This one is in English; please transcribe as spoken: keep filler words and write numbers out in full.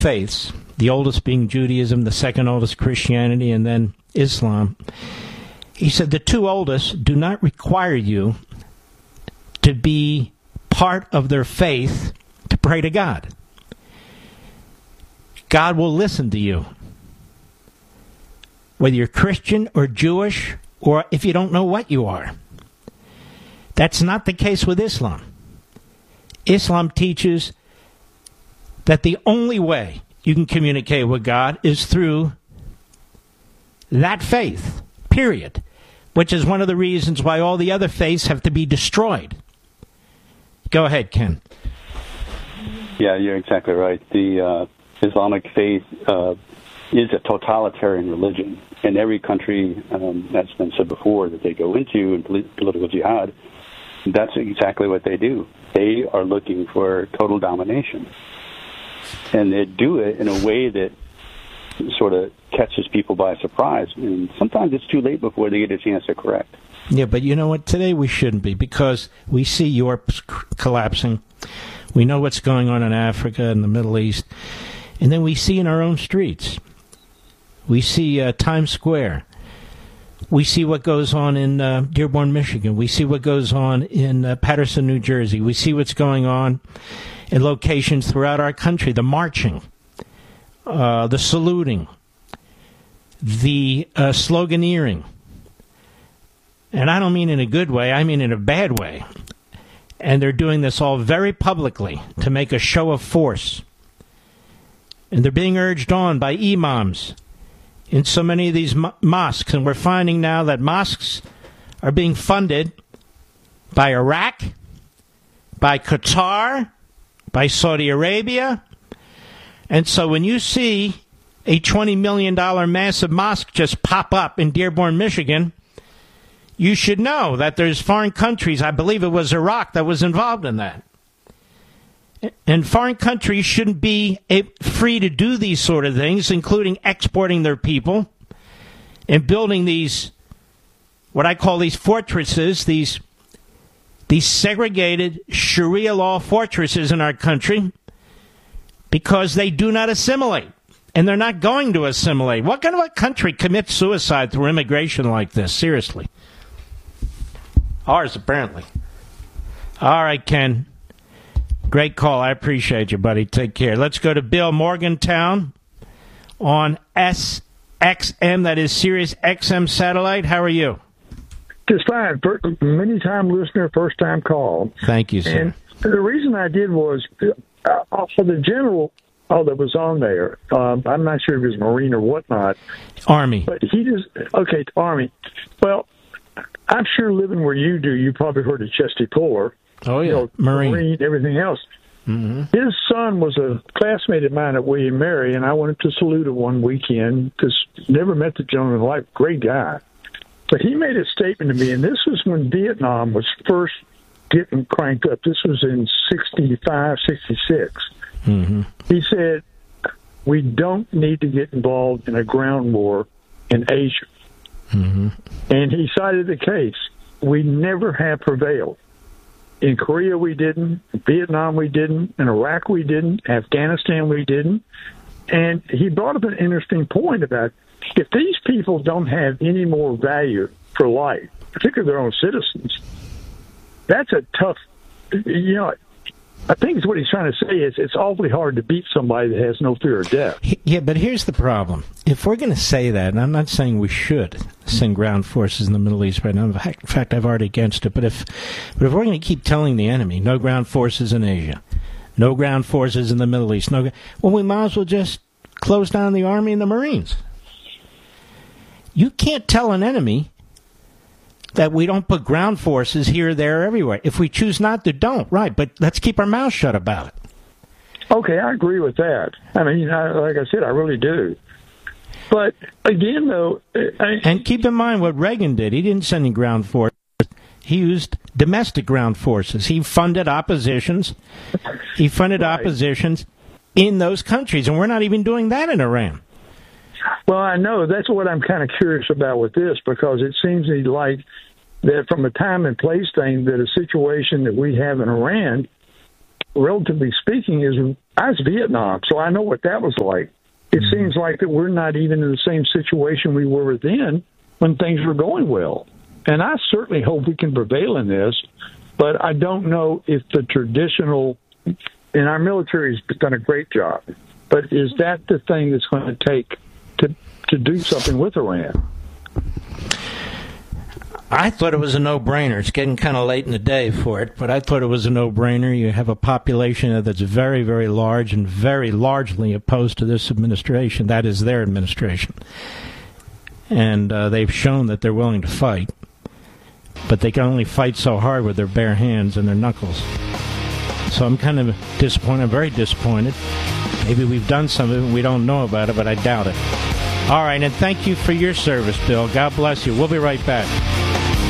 faiths, the oldest being Judaism, the second oldest Christianity, and then Islam. He said the two oldest do not require you to be part of their faith to pray to God. God will listen to you, whether you're Christian or Jewish, or if you don't know what you are. That's not the case with Islam. Islam teaches that the only way you can communicate with God is through that faith, period, which is one of the reasons why all the other faiths have to be destroyed. Go ahead, Ken. Yeah, you're exactly right. The uh, Islamic faith uh, is a totalitarian religion. In every country, um, that's been said before, that they go into in political jihad, that's exactly what they do. They are looking for total domination. And they do it in a way that sort of catches people by surprise. And sometimes it's too late before they get a chance to correct. Yeah, but you know what? Today we shouldn't be, because we see Europe collapsing. We know what's going on in Africa and the Middle East. And then we see in our own streets. We see uh, Times Square. We see what goes on in uh, Dearborn, Michigan. We see what goes on in uh, Patterson, New Jersey. We see what's going on in locations throughout our country. The marching, uh, the saluting, the uh, sloganeering. And I don't mean in a good way. I mean in a bad way. And they're doing this all very publicly to make a show of force. And they're being urged on by imams in so many of these mo- mosques. And we're finding now that mosques are being funded by Iraq, by Qatar, by Saudi Arabia. And so when you see a twenty million dollars massive mosque just pop up in Dearborn, Michigan, you should know that there's foreign countries, I believe it was Iraq, that was involved in that. And foreign countries shouldn't be free to do these sort of things, including exporting their people and building these, what I call these fortresses, these, these segregated Sharia law fortresses in our country, because they do not assimilate. And they're not going to assimilate. What kind of a country commits suicide through immigration like this? Seriously. Ours, apparently. All right, Ken. Great call. I appreciate you, buddy. Take care. Let's go to Bill, Morgantown, on S X M, that is Sirius X M satellite. How are you? Just fine. Many time listener, first time call. Thank you, sir. And the reason I did was uh, for the general oh, that was on there. Um, I'm not sure if it was Marine or whatnot. Army. But he just, okay, Army. Well, I'm sure living where you do, you probably heard of Chesty Puller. Oh, yeah. You know, Marine. Marine, everything else. Mm-hmm. His son was a classmate of mine at William and Mary, and I went to salute him one weekend because never met the gentleman in life. Great guy. But he made a statement to me, and this was when Vietnam was first getting cranked up. This was in sixty-five, sixty-six. Mm-hmm. He said, we don't need to get involved in a ground war in Asia. Mm-hmm. And he cited the case. We never have prevailed. In Korea, we didn't. In Vietnam, we didn't. In Iraq, we didn't. Afghanistan, we didn't. And he brought up an interesting point about if these people don't have any more value for life, particularly their own citizens, that's a tough, you know, I think it's what he's trying to say is it's awfully hard to beat somebody that has no fear of death. Yeah, but here's the problem. If we're going to say that, and I'm not saying we should send ground forces in the Middle East right now. In fact, I've already against it. But if, but if we're going to keep telling the enemy, no ground forces in Asia, no ground forces in the Middle East, no, well, we might as well just close down the Army and the Marines. You can't tell an enemy that we don't put ground forces here, there, everywhere. If we choose not to, don't. Right, but let's keep our mouths shut about it. Okay, I agree with that. I mean, I, like I said, I really do. But, again, though... I, and keep in mind what Reagan did. He didn't send any ground forces. He used domestic ground forces. He funded oppositions. He funded right. oppositions in those countries, and we're not even doing that in Iran. Well, I know. That's what I'm kind of curious about with this, because it seems like that from a time and place thing, that a situation that we have in Iran, relatively speaking, is I was Vietnam, so I know what that was like. It mm-hmm. seems like that we're not even in the same situation we were then when things were going well. And I certainly hope we can prevail in this, but I don't know if the traditional, and our military has done a great job, but is that the thing that's going to take to to do something with Iran? I thought it was a no-brainer. It's getting kind of late in the day for it, but I thought it was a no-brainer. You have a population that's very, very large and very largely opposed to this administration. That is their administration. And uh, they've shown that they're willing to fight. But they can only fight so hard with their bare hands and their knuckles. So I'm kind of disappointed. I'm very disappointed. Maybe we've done something and we don't know about it, but I doubt it. All right, and thank you for your service, Bill. God bless you. We'll be right back.